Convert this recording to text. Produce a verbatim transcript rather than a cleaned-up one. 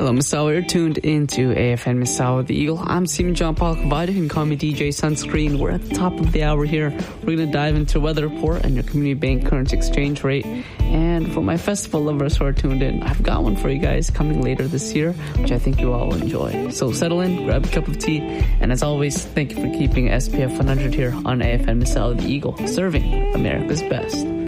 Hello, Misawa. You're tuned into A F N Misawa the Eagle. I'm Stephen John Paul Cavada. You can call me D J Sunscreen. We're at the top of the hour here. We're going to dive into the weather report and your community bank currency exchange rate. And for my festival lovers who are tuned in, I've got one for you guys coming later this year, which I think you all will enjoy. So settle in, grab a cup of tea, and as always, thank you for keeping S P F one hundred here on A F N Misawa the Eagle, serving America's best.